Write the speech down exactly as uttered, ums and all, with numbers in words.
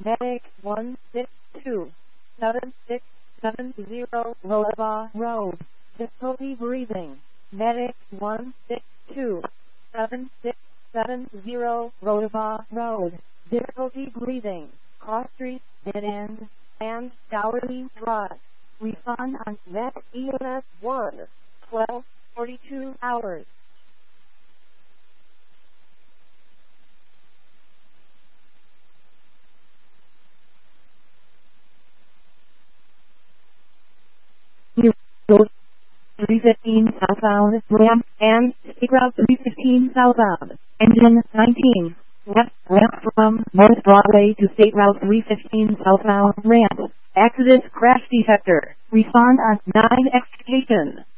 Medic one six two seven six seven zero Loa Road. Difficulty breathing. Medic one six two seven six seven zero Loa Road. Difficulty breathing. Cross Street, Dead End, and Gowerly Drive. Refund on Met E M S one. twelve forty-two hours. New Road three fifteen southbound, ramp, and State Route three fifteen southbound, engine nineteen, left ramp from North Broadway to State Route three fifteen southbound ramp, accident crash detector, refund on nine extrication.